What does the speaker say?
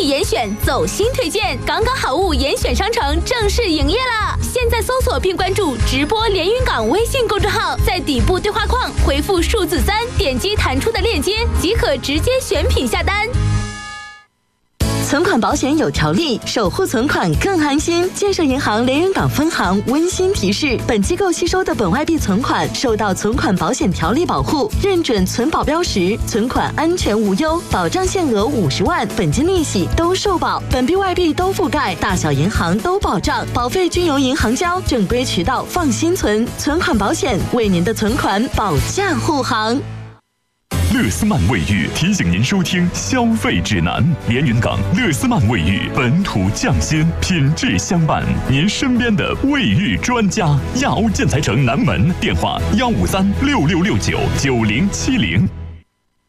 严选走心推荐，港港好物严选商城正式营业了。现在搜索并关注直播连云港微信公众号，在底部对话框回复数字3，点击弹出的链接即可直接选品下单。存款保险有条例，守护存款更安心。建设银行连云港分行温馨提示：本机构吸收的本外币存款受到存款保险条例保护，认准存保标识，存款安全无忧，保障限额50万，本金利息都受保，本币外币都覆盖，大小银行都保障，保费均由银行交，正规渠道放心存。存款保险为您的存款保驾护航。 乐思曼卫浴提醒您收听消费指南。连云港乐思曼卫浴，本土匠心，品质相伴，您身边的卫浴专家。亚欧建材城南门，电话15366699070。